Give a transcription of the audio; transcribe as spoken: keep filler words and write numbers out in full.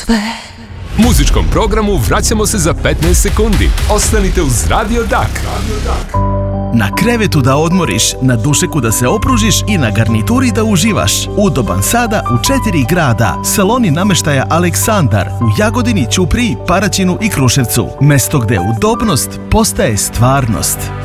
sve. Muzičkom programu vraćamo se za petnaest sekundi. Ostanite uz Radio Dak. Na krevetu da odmoriš, na dušeku da se opružiš i na garnituri da uživaš. Udoban sada u četiri grada. Saloni namještaja Aleksandar u Jagodini, Ćupriji, Paraćinu i Kruševcu. Mesto gdje udobnost postaje stvarnost.